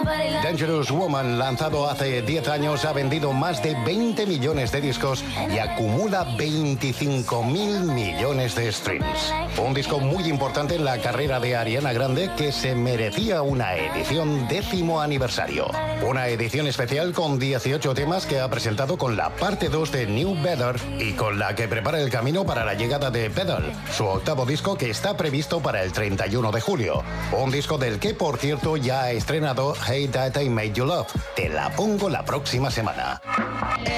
Dangerous Woman, lanzado hace 10 años, ha vendido más de 20 millones de discos y acumula 25.000 millones de streams. Un disco muy importante en la carrera de Ariana Grande que se merecía una edición 10º aniversario. Una edición especial con 18 temas que ha presentado con la parte 2 de New Better y con la que prepara el camino para la llegada de Pedal, su 8º disco que está previsto para el 31 de julio. Un disco del que, por cierto, ya ha estrenado Hey That I Made You Love. Te la pongo la próxima semana.